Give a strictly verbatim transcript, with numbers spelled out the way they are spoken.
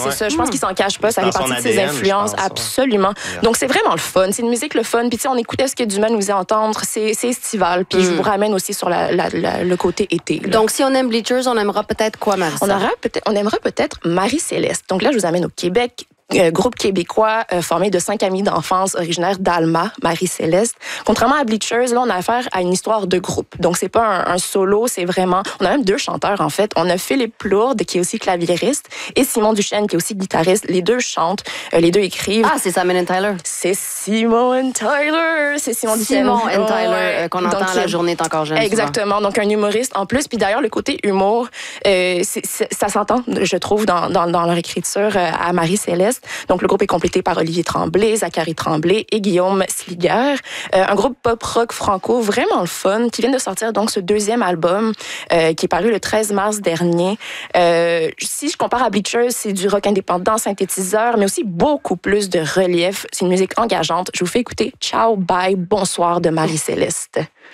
c'est ça. Je pense qu'il s'en cache pas. Ça fait partie de ses influences. Pense, absolument. Ouais. Donc, c'est vraiment le fun. C'est une musique le fun. Puis, tu sais, on écoutait ce que Dumas nous faisait entendre. C'est, c'est estival. Puis, mm. je vous ramène aussi sur la, la, la, le côté été. Là. Donc, si on aime Bleachers, on aimera peut-être quoi, Marissa? On, aura peut-être, on aimera peut-être Marie-Céleste. Donc là, je vous amène au Québec. Euh, groupe québécois euh, formé de cinq amis d'enfance originaires d'Alma, Marie-Céleste. Contrairement à Bleachers, là, on a affaire à une histoire de groupe. Donc, c'est pas un, un solo, c'est vraiment... On a même deux chanteurs, en fait. On a Philippe Plourde, qui est aussi claviériste, et Simon Duchesne, qui est aussi guitariste. Les deux chantent, euh, les deux écrivent. Ah, c'est Simon and Tyler. C'est Simon and Tyler. C'est Simon Duchesne. Simon and Tyler, ouais. euh, qu'on entend Donc, à La journée est encore jeune. Exactement. Souvent. Donc, un humoriste en plus. Puis d'ailleurs, le côté humour, euh, c'est, c'est, ça s'entend, je trouve, dans, dans, dans leur écriture euh, à Marie-Céleste. Donc, le groupe est complété par Olivier Tremblay, Zachary Tremblay et Guillaume Sliger. Euh, un groupe pop-rock franco vraiment le fun qui vient de sortir donc ce deuxième album euh, qui est paru le treize mars dernier. Euh, si je compare à Bleachers, c'est du rock indépendant, synthétiseur, mais aussi beaucoup plus de relief. C'est une musique engageante. Je vous fais écouter Ciao, bye, bonsoir de Marie-Céleste.